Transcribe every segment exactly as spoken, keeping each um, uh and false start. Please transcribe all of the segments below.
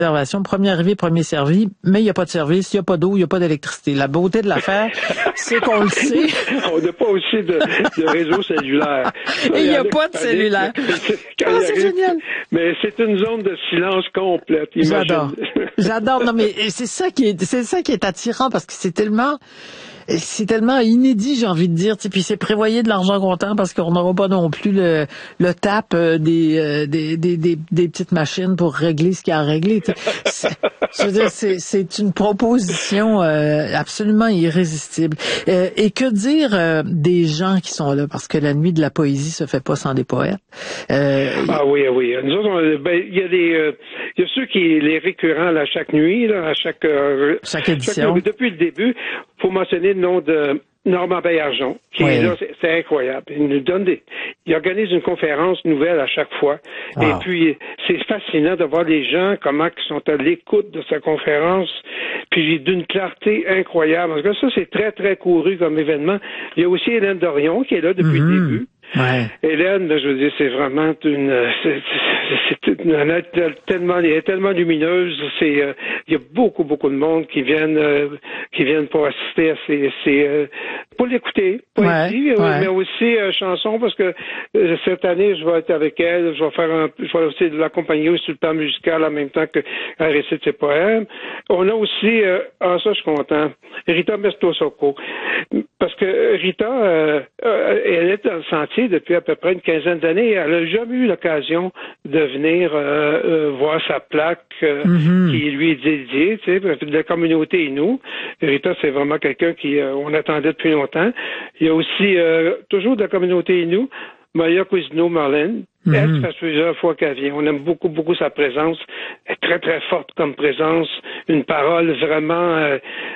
réservation, premier arrivé, premier servi, mais il n'y a pas de service, il n'y a pas d'eau, il n'y a pas d'électricité. La beauté de l'affaire, c'est qu'on le sait. On n'a pas aussi de, de réseau cellulaire. Et il n'y a pas de cellulaire. Ah, c'est génial. Mais c'est une zone de silence complète. Imagine. J'adore. J'adore. Non, mais c'est ça qui est, c'est ça qui est attirant parce que c'est tellement, c'est tellement inédit, j'ai envie de dire. Puis c'est prévoyer de l'argent comptant parce qu'on n'aura pas non plus le, le tap des, des, des, des, des petites machines pour régler ce qu'il y a à régler. Je veux dire, c'est, c'est une proposition euh, absolument irrésistible. Euh, et que dire euh, des gens qui sont là, parce que la nuit de la poésie se fait pas sans des poètes. Euh, ah oui, oui. Nous autres, on, ben, il y a des, euh, il y a ceux qui les récurrents là, à chaque nuit, là, à chaque, euh, chaque édition. Chaque, depuis le début, faut mentionner le nom de Normand Baillargeon, qui oui. est là, c'est, c'est incroyable. Il nous donne des, il organise une conférence nouvelle à chaque fois. Wow. Et puis, c'est fascinant de voir les gens, comment ils sont à l'écoute de sa conférence, puis d'une clarté incroyable. Parce que ça, c'est très, très couru comme événement. Il y a aussi Hélène Dorion, qui est là depuis mm-hmm. le début. Ouais. Hélène, je veux dire, c'est vraiment une, c'est, c'est, c'est une, elle est tellement, elle est tellement lumineuse. C'est, euh, il y a beaucoup, beaucoup de monde qui viennent, euh, qui viennent pour assister à ces, ces euh, pour l'écouter, poésie, ouais, ouais. mais aussi euh, chansons, parce que euh, cette année, je vais être avec elle, je vais faire un, je vais aussi l'accompagner sur le plan musical en même temps qu'elle récite ses poèmes. On a aussi, euh, ah ça, je suis content, Rita Mestosoko, parce que Rita, euh, elle est dans le sentier depuis à peu près une quinzaine d'années. Elle n'a jamais eu l'occasion de venir euh, euh, voir sa plaque euh, mm-hmm. qui lui est dédiée, tu sais, de la communauté et nous. Rita, c'est vraiment quelqu'un qui euh, on attendait depuis longtemps. Il y a aussi euh, toujours de la communauté et nous, Maya Cousineau-Marlène. Mm-hmm. Elle, ça fait plusieurs fois qu'elle vient. On aime beaucoup, beaucoup sa présence. Elle est très, très forte comme présence. Une parole vraiment euh,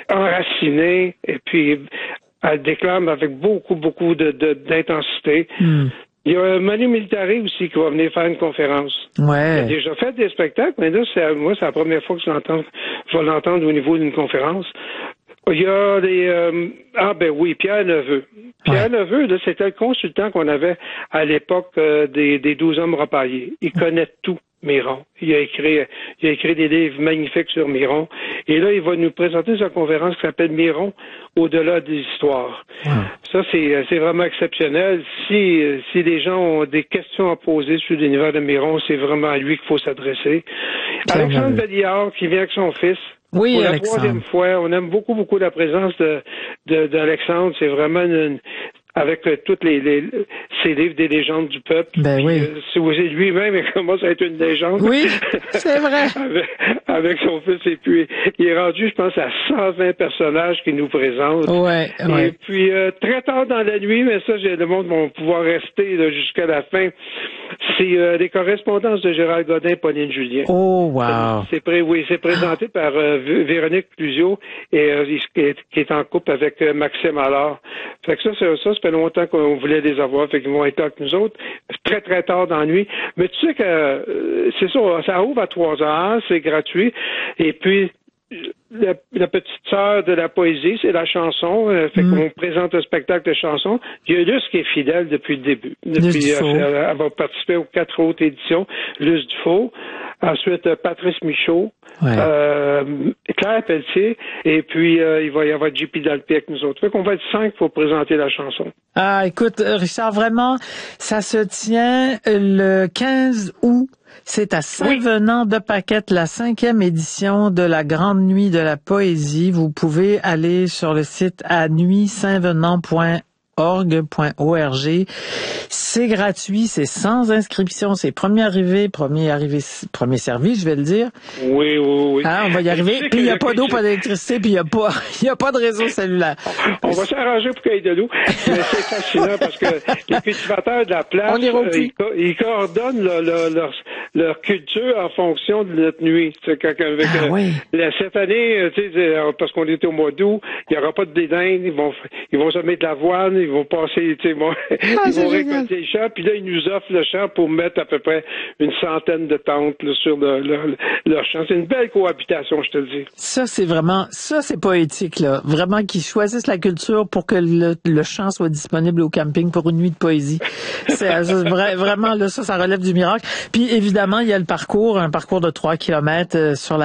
enracinée. Et puis, elle déclame avec beaucoup, beaucoup de, de, d'intensité. Mm. Il y a Manu Militari aussi qui va venir faire une conférence. Ouais. Il a déjà fait des spectacles, mais là, c'est, moi, c'est la première fois que je l'entends, je vais l'entendre au niveau d'une conférence. Il y a des... Euh, ah ben oui, Pierre Neveu. Pierre ouais. Neveu, là, c'était le consultant qu'on avait à l'époque euh, des, des douze hommes repaillés. Il connaît tout, Miron. Il a écrit il a écrit des livres magnifiques sur Miron. Et là, il va nous présenter sa conférence qui s'appelle Miron, au-delà des histoires. Ouais. Ça, c'est, c'est vraiment exceptionnel. Si, si les gens ont des questions à poser sur l'univers de Miron, c'est vraiment à lui qu'il faut s'adresser. C'est Alexandre Belliard, qui vient avec son fils. Oui, pour la Alexandre. troisième fois, on aime beaucoup, beaucoup la présence de, de, d'Alexandre. C'est vraiment une, avec euh, toutes les, les ces livres des légendes du peuple. Ben puis, oui. Euh, si vous êtes lui-même, il commence à être une légende. Oui, c'est vrai. avec, avec son fils. Et puis, il est rendu, je pense, à cent vingt personnages qu'il nous présente. Ouais, ouais. Et puis, euh, très tard dans la nuit, mais ça, j'ai, le monde va pouvoir rester là, jusqu'à la fin. C'est euh, les correspondances de Gérald Godin et Pauline Julien. Oh, wow. C'est, pré- oui, c'est présenté par euh, Véronique Clusio, et, euh, qui, est, qui est en couple avec euh, Maxime Allard. Fait que ça, c'est, ça, ça fait longtemps qu'on voulait les avoir, fait qu'ils vont être avec nous autres, très, très tard dans la nuit. Mais tu sais que euh, c'est ça, ça ouvre à trois heures, c'est gratuit, et puis La, la petite sœur de la poésie, c'est la chanson. Euh, fait mm. qu'on présente un spectacle de chansons. Il y a Luce qui est fidèle depuis le début. Depuis, euh, elle, elle va participer aux quatre autres éditions. Luce Dufault. Ensuite, euh, Patrice Michaud. Ouais. Euh, Claire Pelletier. Et puis, euh, il va y avoir J P Dalpé avec nous autres. Fait qu'on va être cinq pour présenter la chanson. Ah, écoute, Richard, vraiment, ça se tient le quinze août. C'est à Saint-Venant-de-Paquette, la cinquième édition de la Grande Nuit de la Poésie. Vous pouvez aller sur le site à nuit saint venant point org point org. C'est gratuit, c'est sans inscription, c'est premier arrivé, premier arrivé, premier servi, je vais le dire. Oui, oui, oui. Hein, on va y arriver. Puis il n'y a pas d'eau, pas d'électricité, puis il n'y a pas, il y a pas de réseau cellulaire. On va s'arranger pour qu'il y ait de l'eau. Mais c'est fascinant parce que les cultivateurs de la place, euh, ils, co- ils coordonnent leur, leur, leur, leur culture en fonction de notre nuit. C'est quand, avec, ah, euh, oui. la, cette année, tu sais, parce qu'on était au mois d'août, il n'y aura pas de dédain, ils vont, ils vont se mettre de l'avoine, ils vont passer, tu sais, bon, ah, ils vont récolter les champs, puis là, ils nous offrent le champ pour mettre à peu près une centaine de tentes là, sur le, le, leur champ. C'est une belle cohabitation, je te le dis. Ça, c'est vraiment, ça, c'est poétique, là. Vraiment qu'ils choisissent la culture pour que le, le champ soit disponible au camping pour une nuit de poésie. C'est, c'est vrai, vraiment, là, ça, ça relève du miracle. Puis, évidemment, évidemment, il y a le parcours, un parcours de trois kilomètres sur la